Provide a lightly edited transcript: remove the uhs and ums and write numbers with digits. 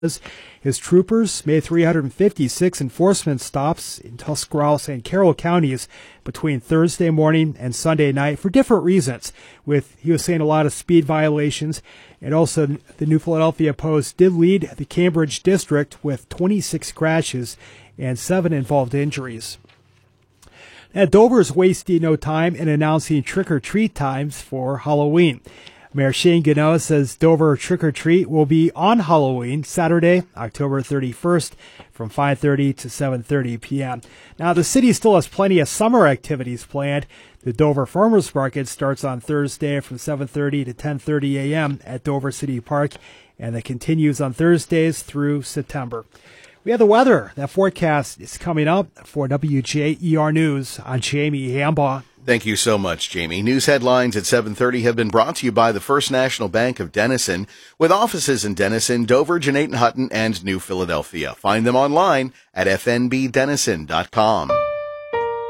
His troopers made 356 enforcement stops in Tuscarawas and Carroll counties between Thursday morning and Sunday night for different reasons. He was saying a lot of speed violations, and also the New Philadelphia Post did lead the Cambridge district with 26 crashes and 7 involved injuries. Now, Dover is wasting no time in announcing trick-or-treat times for Halloween. Mayor Shane Gano says Dover Trick or Treat will be on Halloween, Saturday, October 31st, from 5:30 to 7:30 p.m. Now, the city still has plenty of summer activities planned. The Dover Farmers Market starts on Thursday from 7:30 to 10:30 a.m. at Dover City Park, and it continues on Thursdays through September. We have the weather. That forecast is coming up for WJER News. I'm Jamie Hambaugh. Thank you so much, Jamie. News headlines at 7:30 have been brought to you by the First National Bank of Denison, with offices in Denison, Dover, Jeanette and Hutton, and New Philadelphia. Find them online at fnbdenison.com.